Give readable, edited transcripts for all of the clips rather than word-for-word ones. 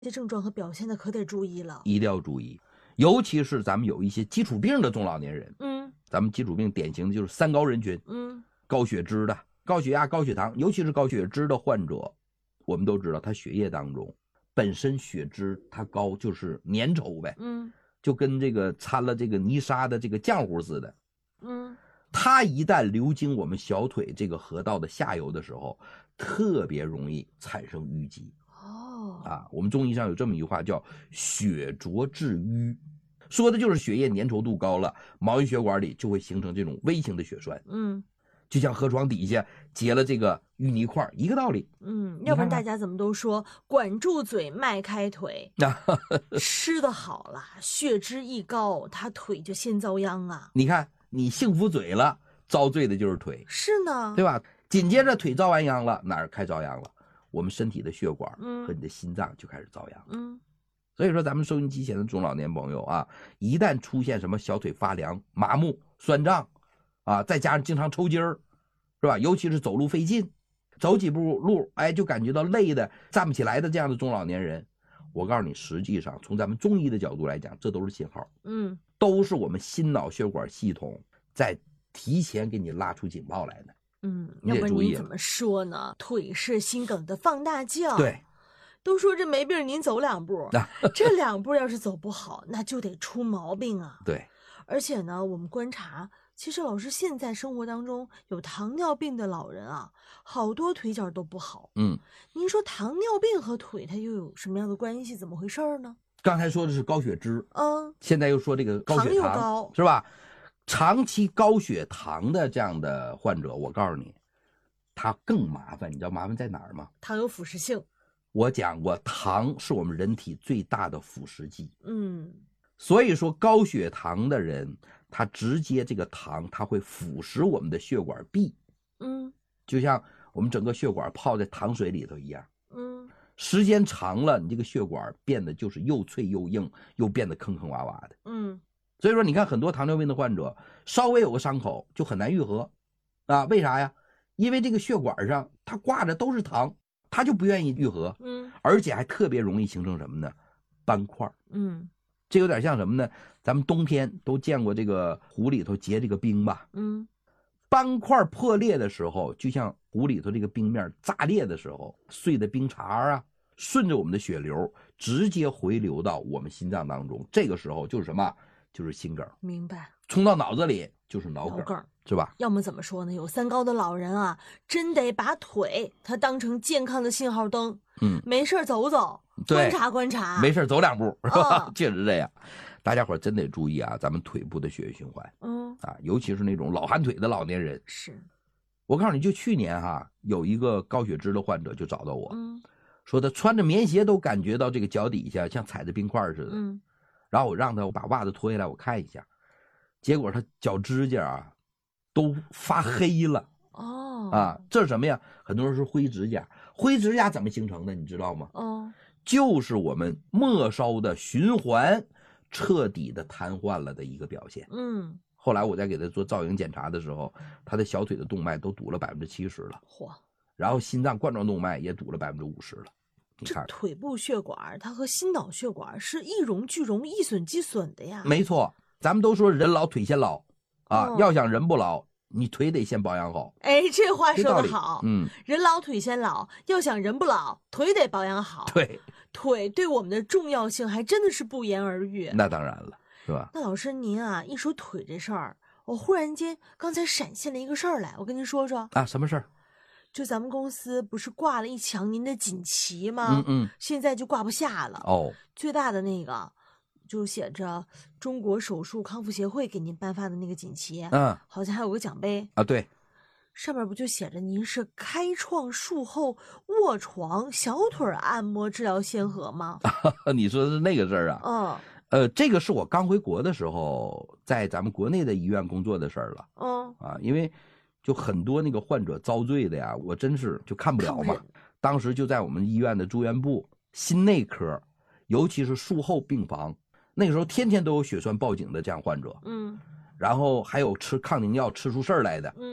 这症状和表现的可得注意了， 一定要注意。尤其是咱们有一些基础病的中老年人，咱们基础病典型的就是三高人群，高血脂的、高血压、高血糖，尤其是高血脂的患者，我们都知道他血液当中本身血脂它高就是粘稠呗，就跟这个掺了这个泥沙的这个浆糊似的，它一旦流经我们小腿这个河道的下游的时候，特别容易产生淤积。我们中医上有这么一句话叫血浊致瘀，说的就是血液粘稠度高了，毛细血管里就会形成这种微型的血栓，就像河床底下结了这个淤泥块一个道理。 要不然大家怎么都说管住嘴迈开腿吃得好了，血脂一高他腿就先遭殃啊。 你看你幸福嘴了，遭罪的就是腿， 是呢， 对吧？紧接着腿遭完殃了，哪儿开遭殃了？我们身体的血管和你的心脏就开始遭殃。所以说咱们收音机前的中老年朋友啊，一旦出现什么小腿发凉、麻木、酸胀啊，再加上经常抽筋儿，是吧？尤其是走路费劲，走几步路就感觉到累的站不起来的这样的中老年人，我告诉你，实际上从咱们中医的角度来讲，这都是信号，都是我们心脑血管系统在提前给你拉出警报来的。 要不然你怎么说呢？腿是心梗的放大镜。 对， 都说这没病您走两步，这两步要是走不好，那就得出毛病啊。 对， 而且呢，我们观察，其实老师现在生活当中有糖尿病的老人啊，好多腿脚都不好。您说糖尿病和腿它又有什么样的关系？怎么回事呢？ 刚才说的是高血脂，现在又说这个高血糖， 糖又高， 是吧？长期高血糖的这样的患者，我告诉你，他更麻烦。你知道麻烦在哪儿吗？ 糖有腐蚀性。 我讲过，糖是我们人体最大的腐蚀剂。所以说高血糖的人，他直接这个糖，它会腐蚀我们的血管壁。就像我们整个血管泡在糖水里头一样。时间长了，你这个血管变得就是又脆又硬，又变得坑坑洼洼的。所以说你看很多糖尿病的患者稍微有个伤口就很难愈合啊，为啥呀？因为这个血管上它挂着都是糖，它就不愿意愈合，而且还特别容易形成什么呢？斑块。这有点像什么呢？咱们冬天都见过这个湖里头结这个冰吧，斑块破裂的时候，就像湖里头这个冰面炸裂的时候，碎的冰碴啊，顺着我们的血流直接回流到我们心脏当中，这个时候就是什么？就是心梗。明白。冲到脑子里就是脑梗，是吧？ 要么怎么说呢？有三高的老人啊，真得把腿它当成健康的信号灯。没事走走，观察观察， 没事走两步，是吧？确实这样。大家伙真得注意啊，咱们腿部的血液循环。尤其是那种老寒腿的老年人。 是。 我告诉你，就去年有一个高血脂的患者就找到我，说他穿着棉鞋都感觉到这个脚底下像踩着冰块似的。然后我让他把袜子脱下来我看一下，结果他脚指甲都发黑了。这是什么呀？很多人说灰指甲，灰指甲怎么形成的你知道吗？就是我们末梢的循环彻底的瘫痪了的一个表现。后来我在给他做造影检查的时候，他的小腿的动脉都堵了70%了，然后心脏冠状动脉也堵了50%了。 这腿部血管它和心脑血管是一荣俱荣，一损俱损的呀。 没错，咱们都说人老腿先老要想人不老，你腿得先保养好。 这话说得好。人老腿先老，要想人不老，腿得保养好。 对， 腿对我们的重要性还真的是不言而喻。 那当然了，是吧？ 那老师您一说腿这事儿，我忽然间刚才闪现了一个事儿来，我跟您说说。 什么事儿？ 就咱们公司不是挂了一墙您的锦旗吗？现在就挂不下了。最大的那个就写着中国手术康复协会给您颁发的那个锦旗，好像还有个奖杯对， 上面不就写着您是开创术后卧床小腿按摩治疗先河吗？ 你说的是那个事儿啊？这个是我刚回国的时候在咱们国内的医院工作的事儿了。因为就很多那个患者遭罪的呀，我真是就看不了嘛。当时就在我们医院的住院部心内科，尤其是术后病房，那个时候天天都有血栓报警的这样患者。然后还有吃抗凝药吃出事儿来的。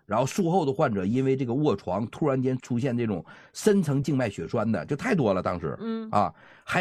然后术后的患者因为这个卧床突然间出现这种深层静脉血栓的就太多了，当时，还